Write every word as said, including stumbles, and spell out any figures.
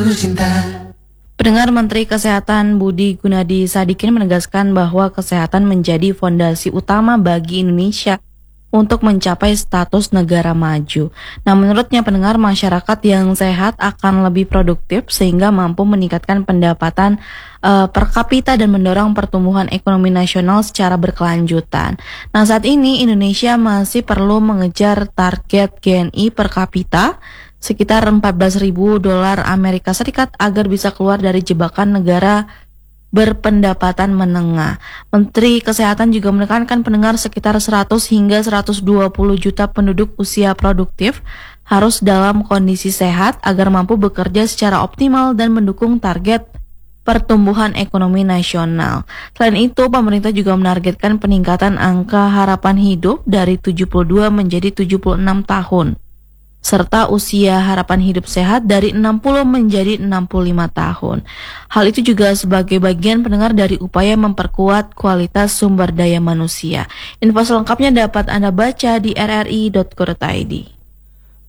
Pendengar, Menteri Kesehatan Budi Gunadi Sadikin menegaskan bahwa kesehatan menjadi fondasi utama bagi Indonesia untuk mencapai status negara maju. Nah, menurutnya pendengar, masyarakat yang sehat akan lebih produktif sehingga mampu meningkatkan pendapatan uh, per kapita dan mendorong pertumbuhan ekonomi nasional secara berkelanjutan. Nah, saat ini Indonesia masih perlu mengejar target G N I per kapita sekitar empat belas ribu dolar Amerika Serikat agar bisa keluar dari jebakan negara berpendapatan menengah. Menteri Kesehatan juga menekankan pendengar sekitar seratus hingga seratus dua puluh juta penduduk usia produktif harus dalam kondisi sehat agar mampu bekerja secara optimal dan mendukung target pertumbuhan ekonomi nasional. Selain itu, pemerintah juga menargetkan peningkatan angka harapan hidup dari tujuh puluh dua menjadi tujuh puluh enam tahun. Serta usia harapan hidup sehat dari enam puluh menjadi enam puluh lima tahun. Hal itu juga sebagai bagian pendengar dari upaya memperkuat kualitas sumber daya manusia. Info selengkapnya dapat Anda baca di r r i dot co dot i d.